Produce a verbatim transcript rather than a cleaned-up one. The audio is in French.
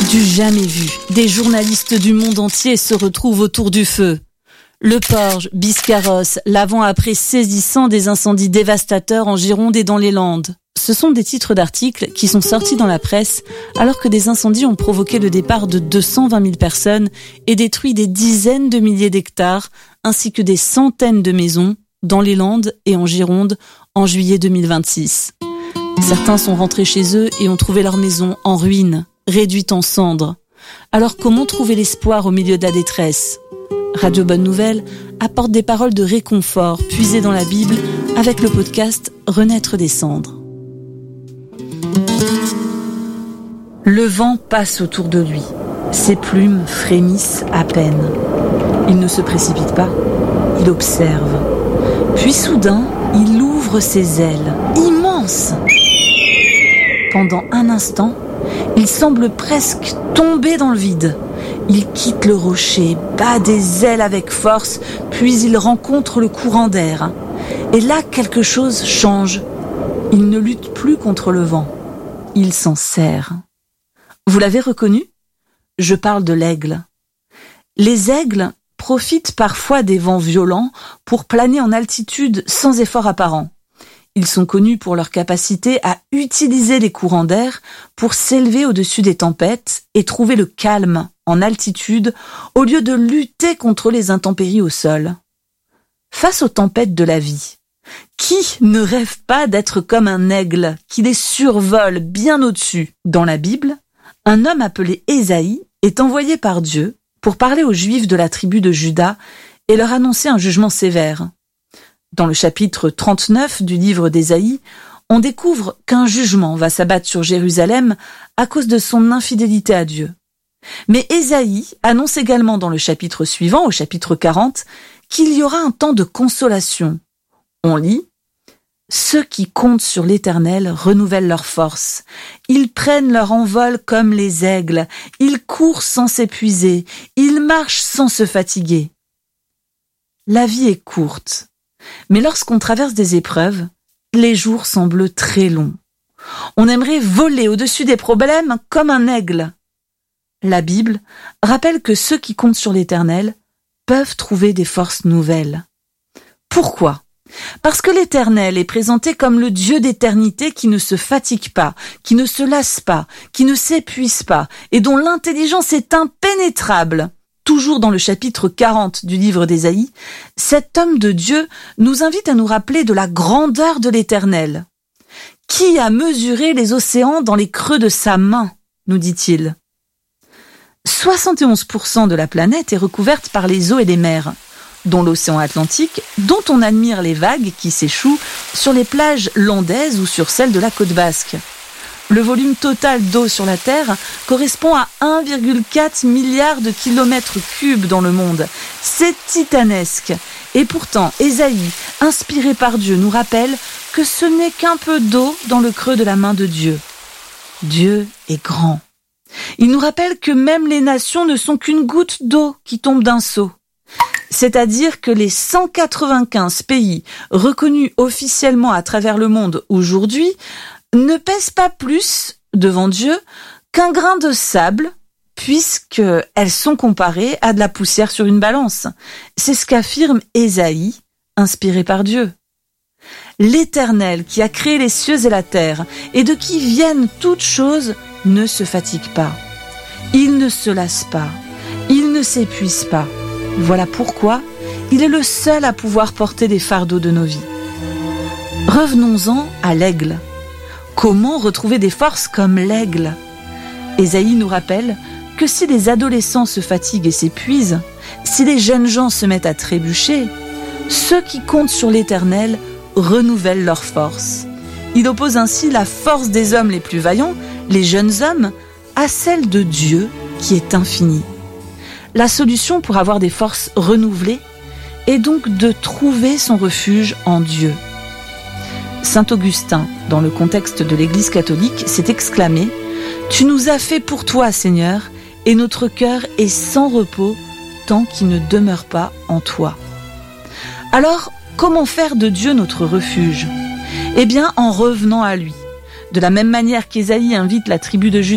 Du jamais vu, des journalistes du monde entier se retrouvent autour du feu. Le Porge, Biscarrosse, l'avant-après saisissant des incendies dévastateurs en Gironde et dans les Landes. Ce sont des titres d'articles qui sont sortis dans la presse alors que des incendies ont provoqué le départ de deux cent vingt mille personnes et détruit des dizaines de milliers d'hectares ainsi que des centaines de maisons dans les Landes et en Gironde en juillet deux mille vingt-six. Certains sont rentrés chez eux et ont trouvé leur maison en ruine, réduite en cendres. Alors comment trouver l'espoir au milieu de la détresse ? Radio Bonne Nouvelle apporte des paroles de réconfort puisées dans la Bible avec le podcast Renaître des cendres. Le vent passe autour de lui. Ses plumes frémissent à peine. Il ne se précipite pas, il observe. Puis soudain, il ouvre ses ailes, immenses. Pendant un instant, il semble presque tomber dans le vide. Il quitte le rocher, bat des ailes avec force, puis il rencontre le courant d'air. Et là, quelque chose change. Il ne lutte plus contre le vent. Il s'en sert. Vous l'avez reconnu ? Je parle de l'aigle. Les aigles profitent parfois des vents violents pour planer en altitude sans effort apparent. Ils sont connus pour leur capacité à utiliser les courants d'air pour s'élever au-dessus des tempêtes et trouver le calme en altitude au lieu de lutter contre les intempéries au sol. Face aux tempêtes de la vie, qui ne rêve pas d'être comme un aigle qui les survole bien au-dessus ? Dans la Bible, un homme appelé Ésaïe est envoyé par Dieu pour parler aux Juifs de la tribu de Juda et leur annoncer un jugement sévère. Dans le chapitre trente-neuf du livre d'Ésaïe, on découvre qu'un jugement va s'abattre sur Jérusalem à cause de son infidélité à Dieu. Mais Ésaïe annonce également dans le chapitre suivant, au chapitre quarante, qu'il y aura un temps de consolation. On lit « Ceux qui comptent sur l'Éternel renouvellent leur force. Ils prennent leur envol comme les aigles. Ils courent sans s'épuiser. Ils marchent sans se fatiguer. » La vie est courte. Mais lorsqu'on traverse des épreuves, les jours semblent très longs. On aimerait voler au-dessus des problèmes comme un aigle. La Bible rappelle que ceux qui comptent sur l'Éternel peuvent trouver des forces nouvelles. Pourquoi ? Parce que l'Éternel est présenté comme le Dieu d'éternité qui ne se fatigue pas, qui ne se lasse pas, qui ne s'épuise pas et dont l'intelligence est impénétrable. Toujours dans le chapitre quarante du livre d'Ésaïe, cet homme de Dieu nous invite à nous rappeler de la grandeur de l'Éternel. « Qui a mesuré les océans dans les creux de sa main ?» nous dit-il. soixante et onze pour cent de la planète est recouverte par les eaux et les mers, dont l'océan Atlantique, dont on admire les vagues qui s'échouent sur les plages landaises ou sur celles de la côte basque. Le volume total d'eau sur la Terre correspond à un virgule quatre milliard de kilomètres cubes dans le monde. C'est titanesque. Et pourtant, Ésaïe, inspiré par Dieu, nous rappelle que ce n'est qu'un peu d'eau dans le creux de la main de Dieu. Dieu est grand. Il nous rappelle que même les nations ne sont qu'une goutte d'eau qui tombe d'un seau. C'est-à-dire que les cent quatre-vingt-quinze pays reconnus officiellement à travers le monde aujourd'hui ne pèsent pas plus devant Dieu qu'un grain de sable, puisqu'elles sont comparées à de la poussière sur une balance. C'est ce qu'affirme Ésaïe, inspiré par Dieu. L'Éternel qui a créé les cieux et la terre, et de qui viennent toutes choses, ne se fatigue pas. Il ne se lasse pas. Il ne s'épuise pas. Voilà pourquoi il est le seul à pouvoir porter les fardeaux de nos vies. Revenons-en à l'aigle. Comment retrouver des forces comme l'aigle ? Ésaïe nous rappelle que si les adolescents se fatiguent et s'épuisent, si les jeunes gens se mettent à trébucher, ceux qui comptent sur l'Éternel renouvellent leurs forces. Il oppose ainsi la force des hommes les plus vaillants, les jeunes hommes, à celle de Dieu qui est infini. La solution pour avoir des forces renouvelées est donc de trouver son refuge en Dieu. Saint Augustin, dans le contexte de l'Église catholique, s'est exclamé « Tu nous as fait pour toi, Seigneur, et notre cœur est sans repos tant qu'il ne demeure pas en toi. » Alors, comment faire de Dieu notre refuge ? Eh bien, en revenant à lui. De la même manière qu'Ésaïe invite la tribu de Juda